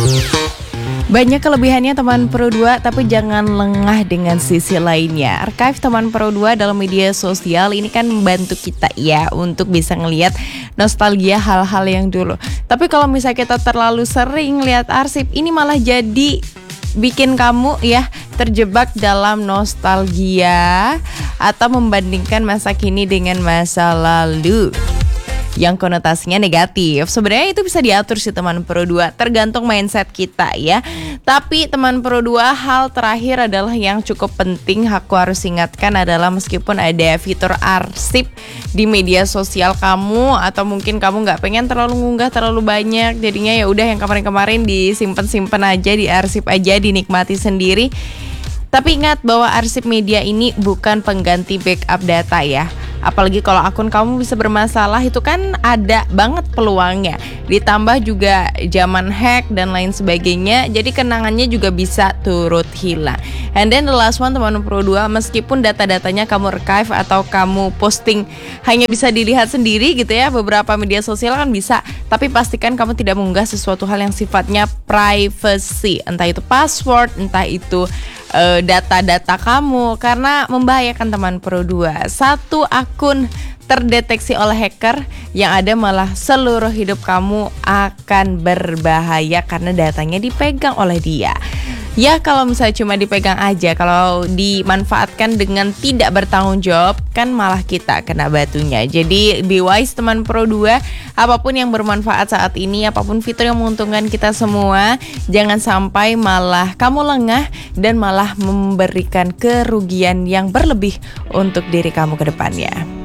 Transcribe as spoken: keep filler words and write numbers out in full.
Banyak kelebihannya teman Pro dua, tapi jangan lengah dengan sisi lainnya. Archive teman Pro dua dalam media sosial ini kan membantu kita ya untuk bisa ngelihat nostalgia hal-hal yang dulu. Tapi kalau misalnya kita terlalu sering lihat arsip, ini malah jadi bikin kamu ya terjebak dalam nostalgia atau membandingkan masa kini dengan masa lalu yang konotasinya negatif. Sebenarnya itu bisa diatur sih teman Pro dua, tergantung mindset kita ya. Tapi teman Pro dua, hal terakhir adalah yang cukup penting aku harus ingatkan adalah meskipun ada fitur arsip di media sosial kamu, atau mungkin kamu nggak pengen terlalu ngunggah terlalu banyak, jadinya ya udah yang kemarin-kemarin disimpan-simpan aja, diarsip aja, dinikmati sendiri. Tapi ingat bahwa arsip media ini bukan pengganti backup data ya. Apalagi kalau akun kamu bisa bermasalah, itu kan ada banget peluangnya. Ditambah juga zaman hack dan lain sebagainya, jadi kenangannya juga bisa turut hilang. And then the last one teman Pro dua, meskipun data-datanya kamu archive atau kamu posting hanya bisa dilihat sendiri gitu ya, beberapa media sosial kan bisa, tapi pastikan kamu tidak mengunggah sesuatu hal yang sifatnya privacy, entah itu password, entah itu uh, data-data kamu, karena membahayakan teman Pro dua. Satu akun terdeteksi oleh hacker, yang ada malah seluruh hidup kamu akan berbahaya karena datanya dipegang oleh dia. Ya kalau misalnya cuma dipegang aja, kalau dimanfaatkan dengan tidak bertanggung jawab kan malah kita kena batunya. Jadi be wise teman Pro dua, apapun yang bermanfaat saat ini, apapun fitur yang menguntungkan kita semua, jangan sampai malah kamu lengah dan malah memberikan kerugian yang berlebih untuk diri kamu ke depannya.